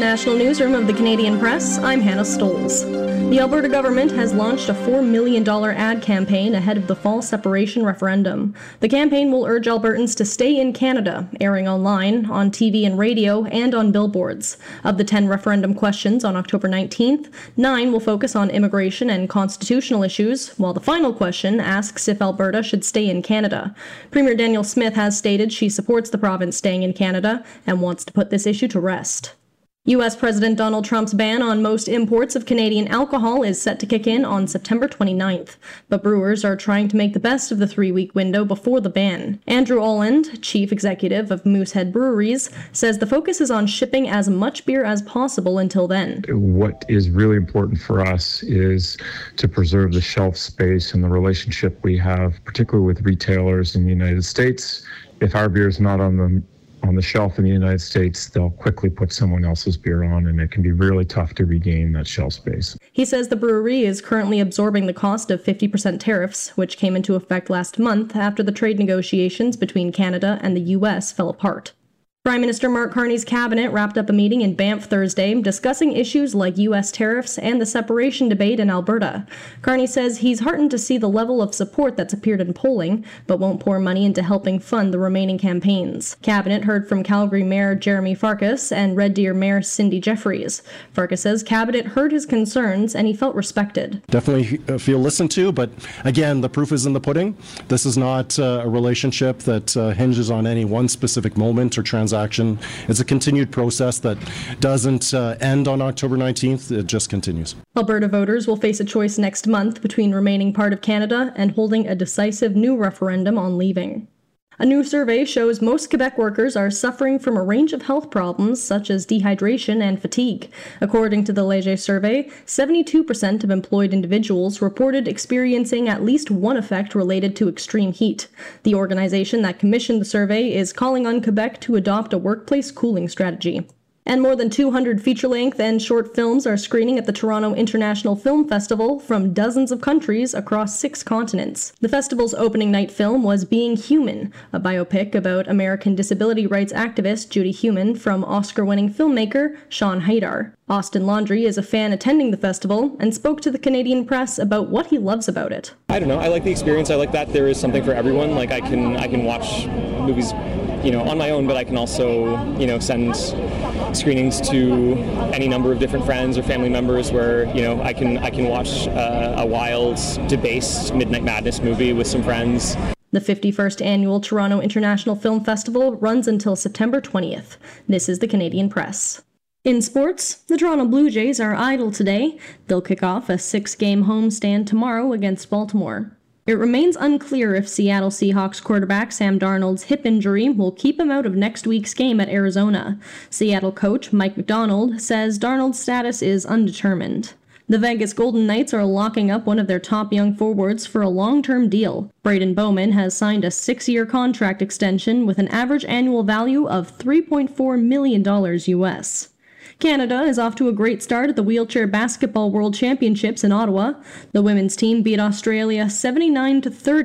National Newsroom of the Canadian Press, I'm Hannah Stoles. The Alberta government has launched a $4 million ad campaign ahead of the fall separation referendum. The campaign will urge Albertans to stay in Canada, airing online, on TV and radio, and on billboards. Of the 10 referendum questions on October 19th, 9 will focus on immigration and constitutional issues, while the final question asks if Alberta should stay in Canada. Premier Danielle Smith has stated she supports the province staying in Canada and wants to put this issue to rest. U.S. President Donald Trump's ban on most imports of Canadian alcohol is set to kick in on September 29th, but brewers are trying to make the best of the 3-week window before the ban. Andrew Olland, chief executive of Moosehead Breweries, says the focus is on shipping as much beer as possible until then. What is really important for us is to preserve the shelf space and the relationship we have, particularly with retailers in the United States. If our beer is not on the shelf in the United States, they'll quickly put someone else's beer on, and it can be really tough to regain that shelf space. He says the brewery is currently absorbing the cost of 50% tariffs, which came into effect last month after the trade negotiations between Canada and the U.S. fell apart. Prime Minister Mark Carney's cabinet wrapped up a meeting in Banff Thursday discussing issues like U.S. tariffs and the separation debate in Alberta. Carney says he's heartened to see the level of support that's appeared in polling, but won't pour money into helping fund the remaining campaigns. Cabinet heard from Calgary Mayor Jeremy Farkas and Red Deer Mayor Cindy Jeffries. Farkas says Cabinet heard his concerns and he felt respected. Definitely feel listened to, but again, the proof is in the pudding. This is not a relationship that hinges on any one specific moment or transaction. It's a continued process that doesn't end on October 19th. It just continues. Alberta voters will face a choice next month between remaining part of Canada and holding a decisive new referendum on leaving. A new survey shows most Quebec workers are suffering from a range of health problems such as dehydration and fatigue. According to the Léger survey, 72% of employed individuals reported experiencing at least one effect related to extreme heat. The organization that commissioned the survey is calling on Quebec to adopt a workplace cooling strategy. And more than 200 feature-length and short films are screening at the Toronto International Film Festival from dozens of countries across 6 continents. The festival's opening night film was Being Human, a biopic about American disability rights activist Judy Heumann from Oscar-winning filmmaker Sean Haydar. Austin Laundrie is a fan attending the festival and spoke to the Canadian Press about what he loves about it. I don't know. I like the experience. I like that there is something for everyone. Like I can watch movies, on my own, but I can also, send screenings to any number of different friends or family members where, I can watch a wild, debased Midnight Madness movie with some friends. The 51st Annual Toronto International Film Festival runs until September 20th. This is the Canadian Press. In sports, the Toronto Blue Jays are idle today. They'll kick off a 6-game homestand tomorrow against Baltimore. It remains unclear if Seattle Seahawks quarterback Sam Darnold's hip injury will keep him out of next week's game at Arizona. Seattle coach Mike Macdonald says Darnold's status is undetermined. The Vegas Golden Knights are locking up one of their top young forwards for a long-term deal. Braden Bowman has signed a 6-year contract extension with an average annual value of $3.4 million US. Canada is off to a great start at the Wheelchair Basketball World Championships in Ottawa. The women's team beat Australia 79-30